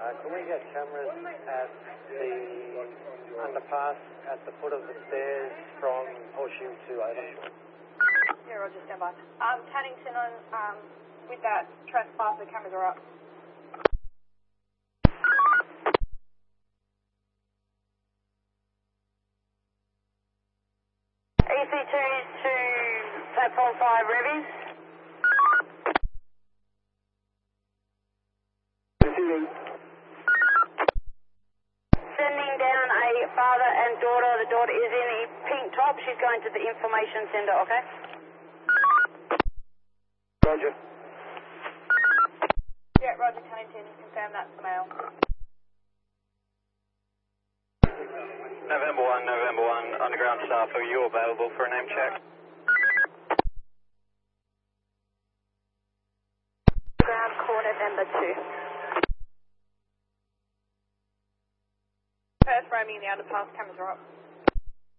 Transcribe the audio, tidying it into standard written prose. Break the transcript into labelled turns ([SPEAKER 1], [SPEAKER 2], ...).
[SPEAKER 1] Can we get cameras at the underpass at the foot of the stairs from Horseshoe to Adam?
[SPEAKER 2] Yeah, Roger, stand by. Cannington on, with that trespass, the cameras are up. EC2 to platform 5, Revies. Sending down a father and daughter. The daughter is in a pink top. She's going to the information center, okay?
[SPEAKER 1] Roger.
[SPEAKER 2] Yeah, Roger, Cannington, confirm that's the male.
[SPEAKER 3] November 1, underground staff, are you available for a name check?
[SPEAKER 2] Ground call November 2. Perth roaming in the underpass, cameras are up.